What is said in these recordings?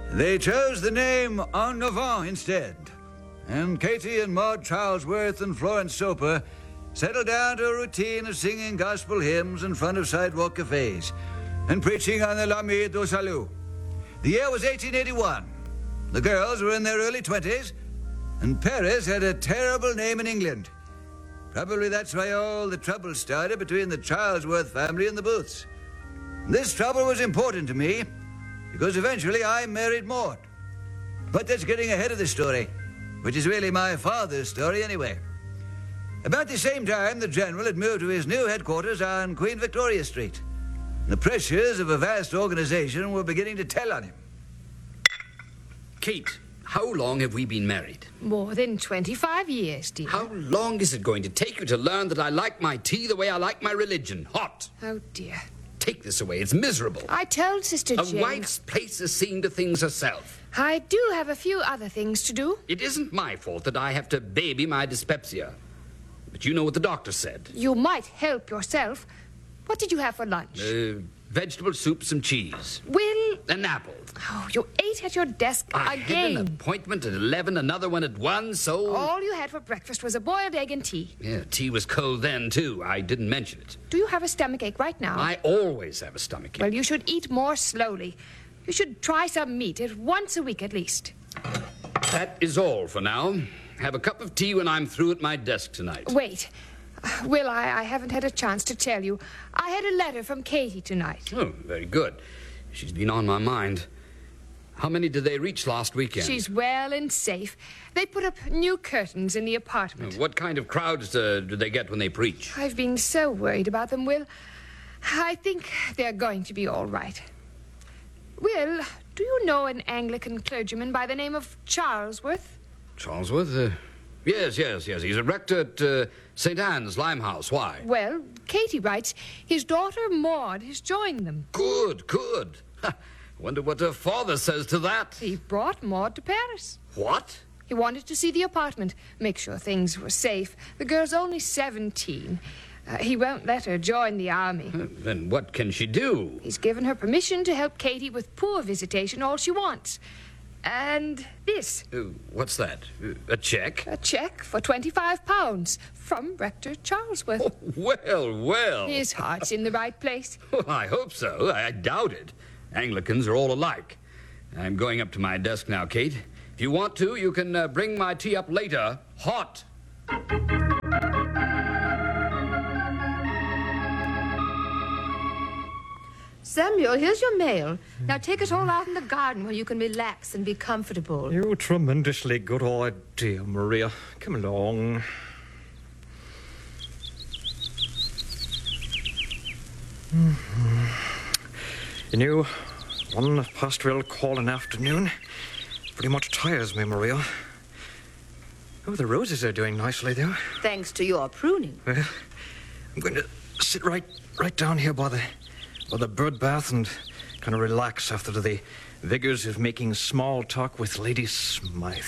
They chose the name En Avant instead. And Katie and Maud Charlesworth and Florence Soper settled down to a routine of singing gospel hymns in front of sidewalk cafes and preaching on the L'Ami du Salut. The year was 1881. The girls were in their early 20s, and Paris had a terrible name in England. Probably that's why all the trouble started between the Charlesworth family and the Booths. This trouble was important to me because eventually I married Maud. But that's getting ahead of the story, which is really my father's story anyway. About the same time, the General had moved to his new headquarters on Queen Victoria Street. The pressures of a vast organization were beginning to tell on him. Kate, how long have we been married? More than 25 years, dear. How long is it going to take you to learn that I like my tea the way I like my religion, hot? Oh, dear. Take this away. It's miserable. I told Sister Jane... A wife's place is seeing to things herself. I do have a few other things to do. It isn't my fault that I have to baby my dyspepsia. But you know what the doctor said. You might help yourself. What did you have for lunch? Vegetable soup, some cheese. Will... An apple. Oh, you ate at your desk I again. had an appointment at 11, another one at 1, so... All you had for breakfast was a boiled egg and tea. Yeah, tea was cold then, too. I didn't mention it. Do you have a stomachache right now? I always have a stomachache. Well, you should eat more slowly. You should try some meat, once a week at least. That is all for now. Have a cup of tea when I'm through at my desk tonight. Wait. Will, I haven't had a chance to tell you. I had a letter from Katie tonight. Oh, very good. She's been on my mind. How many did they reach last weekend? She's well and safe. They put up new curtains in the apartment. What kind of crowds do they get when they preach? I've been so worried about them, Will. I think they're going to be all right. Will, do you know an Anglican clergyman by the name of Charlesworth? Charlesworth? Yes. He's a rector at St. Anne's Limehouse. Why? Well, Katie writes his daughter Maud has joined them. Good. Wonder what her father says to that. He brought Maud to Paris. What? He wanted to see the apartment, make sure things were safe. The girl's only 17. He won't let her join the army. Then what can she do? He's given her permission to help Katie with poor visitation, all she wants. And this. What's that? A check? A check for £25 from Rector Charlesworth. Oh, well. His heart's in the right place. Well, I hope so. I doubt it. Anglicans are all alike. I'm going up to my desk now, Kate. If you want to, you can bring my tea up later, hot. Samuel, here's your mail. Now take it all out in the garden where you can relax and be comfortable. You tremendously good idea, Maria. Come along. You know, one pastoral call in the afternoon pretty much tires me, Maria. Oh, the roses are doing nicely, though. Thanks to your pruning. Well, I'm going to sit right down here by the bird bath and kind of relax after the vigors of making small talk with Lady Smythe.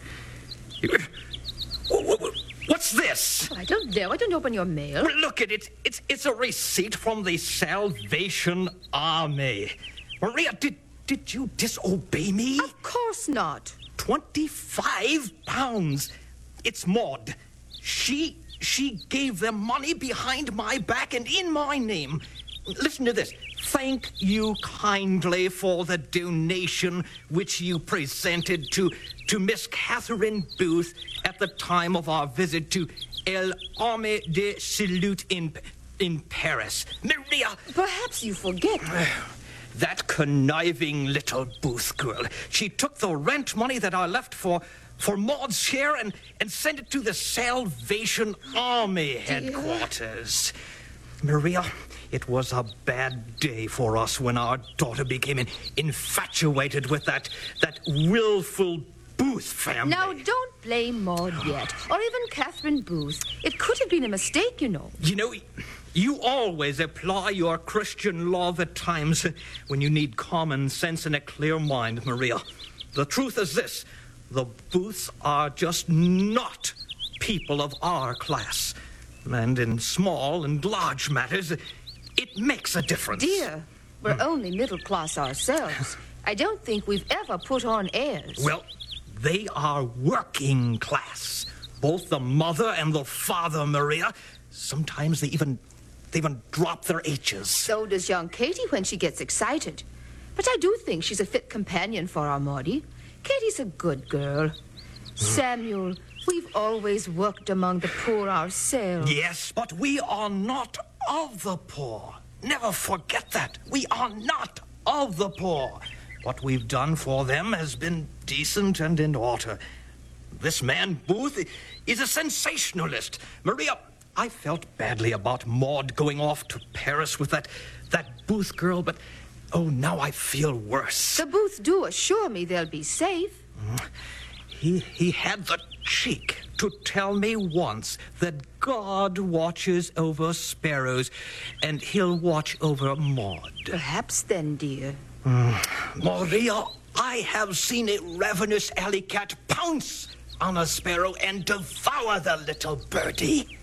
What's this? I don't know. I don't open your mail. Well, look at it. It's a receipt from the Salvation Army. Maria, did you disobey me? Of course not. £25. It's Maud. She gave them money behind my back and in my name. Listen to this. Thank you kindly for the donation which you presented to Miss Catherine Booth at the time of our visit to El Arme de Salute in Paris. Maria! Perhaps you forget. That conniving little Booth girl. She took the rent money that I left for Maud's share and sent it to the Salvation Army headquarters. Maria, it was a bad day for us when our daughter became infatuated with that willful Booth family. Now, don't blame Maud yet, or even Catherine Booth. It could have been a mistake, you know. You know, you always apply your Christian love at times when you need common sense and a clear mind, Maria. The truth is this. The Booths are just not people of our class. And in small and large matters, it makes a difference. Dear, we're only middle class ourselves. I don't think we've ever put on airs. Well, they are working class. Both the mother and the father, Maria. Sometimes they even drop their H's. So does young Katie when she gets excited. But I do think she's a fit companion for our Maudie. Katie's a good girl. Samuel, we've always worked among the poor ourselves. Yes, but we are not of the poor. Never forget that. We are not of the poor. What we've done for them has been decent and in order. This man, Booth, is a sensationalist. Maria, I felt badly about Maud going off to Paris with that Booth girl, but, oh, now I feel worse. The Booths do assure me they'll be safe. He had the cheek to tell me once that God watches over sparrows, and he'll watch over Maud. Perhaps then, dear. Maria, I have seen a ravenous alley cat pounce on a sparrow and devour the little birdie.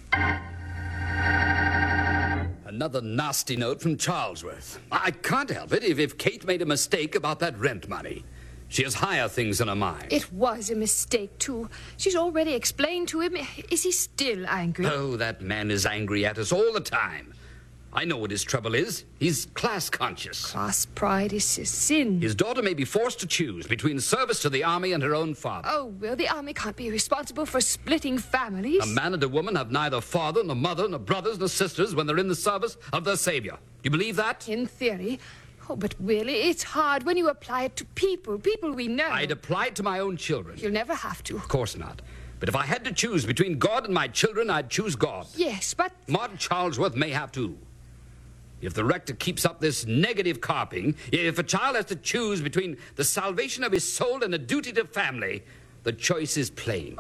Another nasty note from Charlesworth. I can't help it if Kate made a mistake about that rent money. She has higher things in her mind. It was a mistake, too. She's already explained to him. Is he still angry? Oh, that man is angry at us all the time. I know what his trouble is. He's class conscious. Class pride is a sin. His daughter may be forced to choose between service to the army and her own father. Oh, well, the army can't be responsible for splitting families. A man and a woman have neither father, nor mother, nor brothers, nor sisters when they're in the service of their Savior. You believe that? In theory. Oh, but really, it's hard when you apply it to people we know. I'd apply it to my own children. You'll never have to. Of course not. But if I had to choose between God and my children, I'd choose God. Yes, but... Maud Charlesworth may have to. If the rector keeps up this negative carping, if a child has to choose between the salvation of his soul and a duty to family, the choice is plain.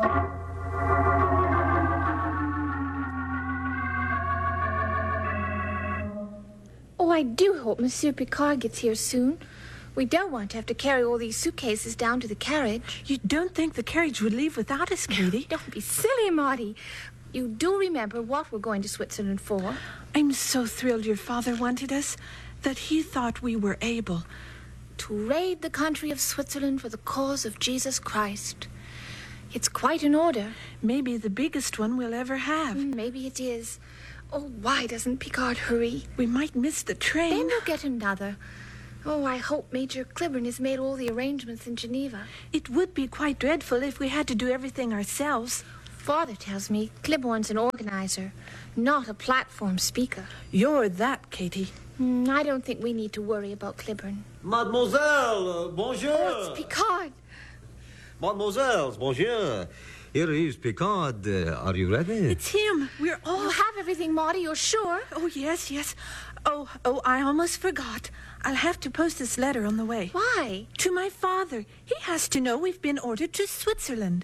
Oh, I do hope Monsieur Picard gets here soon. We don't want to have to carry all these suitcases down to the carriage. You don't think the carriage would leave without us, Katie? Don't be silly, Maudie. You do remember what we're going to Switzerland for. I'm so thrilled your father wanted us, that he thought we were able. To raid the country of Switzerland for the cause of Jesus Christ. It's quite an order. Maybe the biggest one we'll ever have. Maybe it is. Oh, why doesn't Picard hurry? We might miss the train. Then we'll get another. Oh, I hope Major Cliburn has made all the arrangements in Geneva. It would be quite dreadful if we had to do everything ourselves. Father tells me Cliburn's an organizer, not a platform speaker. You're that, Katie. I don't think we need to worry about Cliburn. Mademoiselle, bonjour. Oh, it's Picard. Mademoiselle, bonjour. Here is Picard. Are you ready? It's him. We're all... You have everything, Maudie, you're sure? Oh, yes, yes. Oh, I almost forgot. I'll have to post this letter on the way. Why? To my father. He has to know we've been ordered to Switzerland.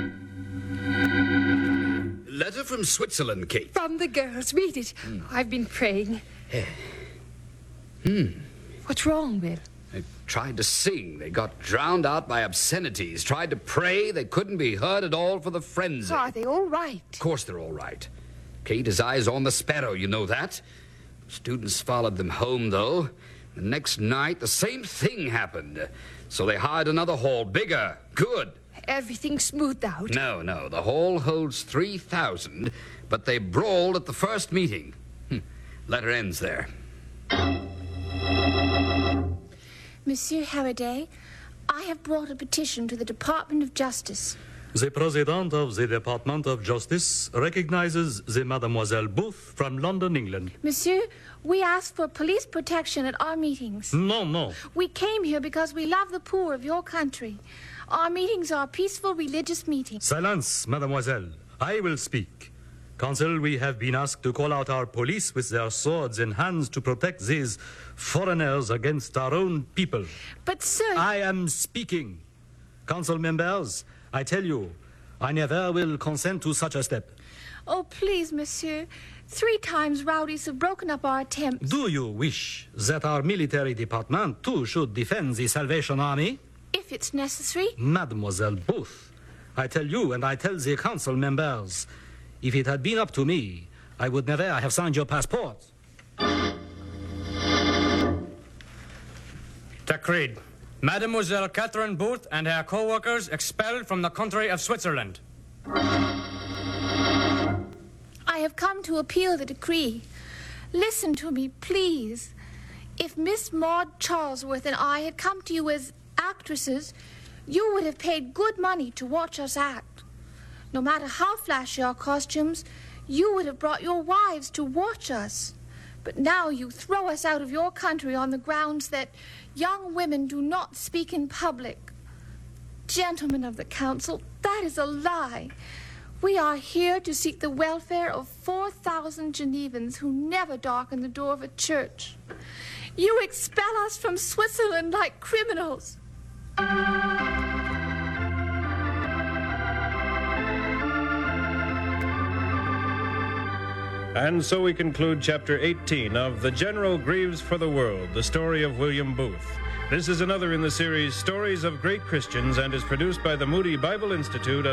Letter from Switzerland, Kate. From the girls. Read it. I've been praying. What's wrong, Will? They tried to sing. They got drowned out by obscenities. Tried to pray. They couldn't be heard at all for the frenzy. Are they all right? Of course they're all right. Kate has eyes on the sparrow, you know that. Students followed them home, though. The next night, the same thing happened. So they hired another hall, bigger, good. Everything smoothed out? No. The hall holds 3,000, but they brawled at the first meeting. Letter ends there. Monsieur Halliday, I have brought a petition to the Department of Justice. The President of the Department of Justice recognizes the Mademoiselle Booth from London, England. Monsieur, we ask for police protection at our meetings. No. We came here because we love the poor of your country. Our meetings are peaceful religious meetings. Silence, Mademoiselle. I will speak. Council, we have been asked to call out our police with their swords in hands to protect these foreigners against our own people. But, sir... I am speaking. Council members, I tell you, I never will consent to such a step. Oh, please, monsieur. 3 times rowdies have broken up our attempts. Do you wish that our military department, too, should defend the Salvation Army? If it's necessary. Mademoiselle Booth, I tell you and I tell the council members, if it had been up to me, I would never have signed your passport. Tancred, Mademoiselle Catherine Booth and her co-workers expelled from the country of Switzerland. I have come to appeal the decree. Listen to me, please. If Miss Maud Charlesworth and I had come to you as actresses, you would have paid good money to watch us act. No matter how flashy our costumes, you would have brought your wives to watch us. But now you throw us out of your country on the grounds that young women do not speak in public. Gentlemen of the council, that is a lie. We are here to seek the welfare of 4,000 Genevans who never darken the door of a church. You expel us from Switzerland like criminals. And so we conclude Chapter 18 of The General Grieves for the World, the story of William Booth. This is another in the series Stories of Great Christians and is produced by the Moody Bible Institute